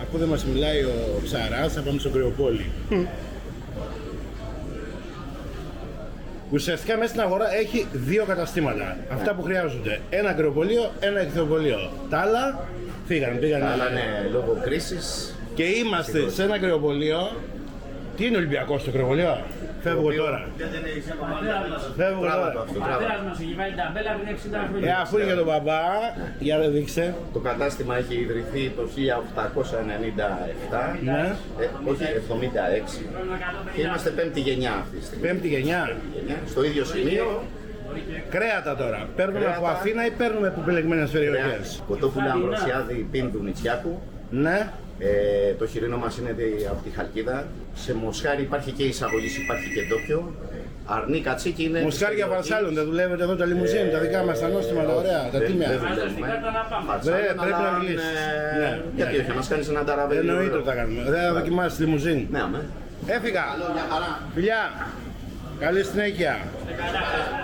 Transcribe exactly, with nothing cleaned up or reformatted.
αφού δεν μας μιλάει ο Ψαράς, θα πάμε στο Κρυοπόλι. Ουσιαστικά μέσα στην αγορά έχει δύο καταστήματα. Αυτά που χρειάζονται. Ένα κρυοπωλείο, ένα εκθεοπωλείο. Τα άλλα φύγαν, πήγαν. Τα άλλα ναι, λόγω κρίσης. Και είμαστε σε ένα κρυοπωλείο. Τι είναι Ολυμπιακό στο κρυοπωλείο? Φεύγω τώρα. Φεύγω τώρα. Ο πατέρας μας έχει βάλει ταμπέλα πριν εξήντα χρόνια. Ε, αφού είναι για τον μπαμπά, για να δείξτε. Το κατάστημα έχει ιδρυθεί το χίλια οκτακόσια ενενήντα επτά, Ναι. ε, όχι εβδομήντα έξι. Και είμαστε πέμπτη γενιά αυτή τη στιγμή. Πέμπτη γενιά. Γενιά, στο ίδιο σημείο. Κρέατα τώρα. Παίρνουμε Κρέατα. από Αθήνα ή παίρνουμε από επιλεγμένες περιοχές? Κοτόπουλα Αμβροσιάδη Πίνδου Νητσιάκου. Ναι. Ε, το χοιρινό μας είναι δι- από τη Χαλκίδα. Σε Μοσχάρι υπάρχει και εισαγωγής, υπάρχει και ντόπιο. Αρνί κατσίκι είναι. Μοσχάρια της περιοχής. Βαρσάλων, δεν δουλεύετε εδώ τα λιμουζίν, τα δικά μας τα νόστιμα, τα ωραία, τα Δεν- τίμια. δεν Βάζω στην δουλεύουμε. κάρτα να πάμε. Βαρσάλων, Βρε, πρέπει αλλά, να μιλήσεις. ε, Ναι, Γιατί ναι. όχι, να μας κάνεις ένα ταραβέλι. Εννοείται ωραίο. ότι θα κάνουμε. Δεν θα δοκιμάσεις λιμουζίν. Ναι, αμέ. Έφυγα. Μια χαρά. Φιλιά. Καλή συνέχεια. Καλά.